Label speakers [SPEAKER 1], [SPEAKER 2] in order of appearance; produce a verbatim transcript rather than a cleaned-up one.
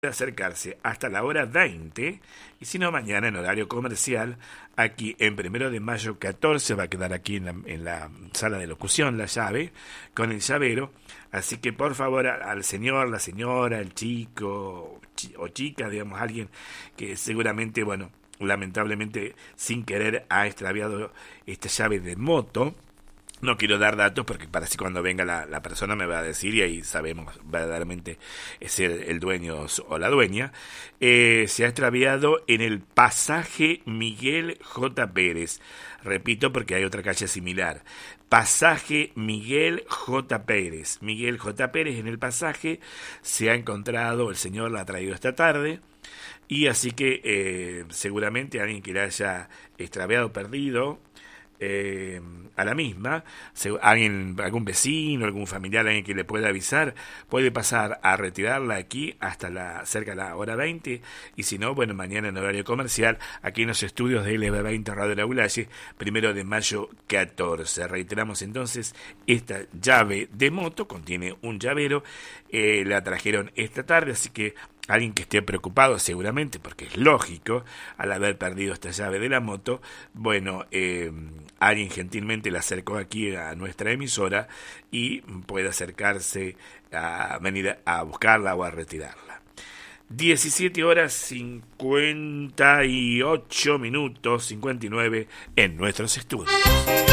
[SPEAKER 1] acercarse hasta la hora veinte y si no mañana en horario comercial aquí en Primero de Mayo catorce va a quedar aquí en la, en la sala de locución la llave con el llavero, así que por favor a, al señor, la señora, el chico chi, o chica, digamos alguien que seguramente, bueno, lamentablemente sin querer ha extraviado esta llave de moto. No quiero dar datos porque para así cuando venga la, la persona me va a decir y ahí sabemos verdaderamente ser el dueño o la dueña. Eh, se ha extraviado en el pasaje Miguel J. Pérez. Repito porque hay otra calle similar. Pasaje Miguel J. Pérez. Miguel J. Pérez en el pasaje se ha encontrado, el señor la ha traído esta tarde. Y así que eh, seguramente alguien que la haya extraviado, perdido, Eh, a la misma, alguien, algún vecino, algún familiar, alguien que le pueda avisar, puede pasar a retirarla aquí hasta la cerca de la hora veinte, y si no, bueno, mañana en horario comercial, aquí en los estudios de L B veinte Radio La Ulaye, Primero de Mayo catorce. Reiteramos entonces, esta llave de moto contiene un llavero, eh, la trajeron esta tarde, así que alguien que esté preocupado seguramente, porque es lógico, al haber perdido esta llave de la moto, bueno, eh, alguien gentilmente la acercó aquí a nuestra emisora y puede acercarse a venir a buscarla o a retirarla. diecisiete horas cincuenta y ocho minutos, cincuenta y nueve en nuestros estudios.